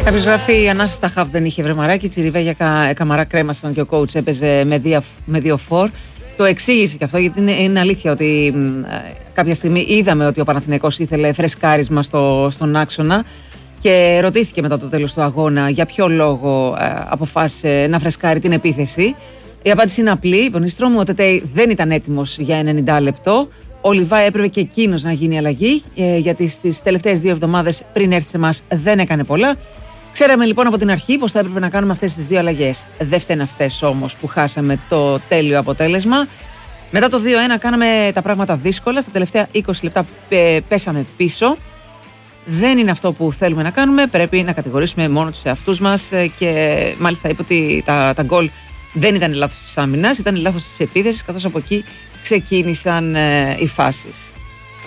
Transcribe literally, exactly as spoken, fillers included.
Κάποιος γράφει: η ανάσα στα χαφ δεν είχε βρεμαράκι. Τσιριβέ κα, καμαρά κρέμασαν και ο coach έπαιζε με, δια, με δύο φορ. Το εξήγησε και αυτό, γιατί είναι, είναι αλήθεια ότι μ, κάποια στιγμή είδαμε ότι ο Παναθηναϊκός ήθελε φρεσκάρισμα στο, στον άξονα και ρωτήθηκε μετά το τέλος του αγώνα για ποιο λόγο ε, αποφάσισε να φρεσκάρει την επίθεση. Η απάντηση είναι απλή. Είπε ο Νίστρομ, ο Τετέι δεν ήταν έτοιμος για ενενήντα λεπτό. Ο Λιβάη έπρεπε και εκείνος να γίνει αλλαγή, ε, γιατί στις τελευταίες δύο εβδομάδες πριν έρθει σε εμάς δεν έκανε πολλά. Ξέραμε λοιπόν από την αρχή πως θα έπρεπε να κάνουμε αυτές τις δύο αλλαγές. Δεν φταίνε αυτές όμως που χάσαμε το τέλειο αποτέλεσμα. Μετά το δύο ένα κάναμε τα πράγματα δύσκολα. Στα τελευταία είκοσι λεπτά πέσαμε πίσω. Δεν είναι αυτό που θέλουμε να κάνουμε. Πρέπει να κατηγορήσουμε μόνο τους εαυτούς μας. Και μάλιστα είπε ότι τα, τα γκολ δεν ήταν λάθος της άμυνας, ήταν λάθος της επίθεσης, καθώς από εκεί ξεκίνησαν ε, οι φάσεις.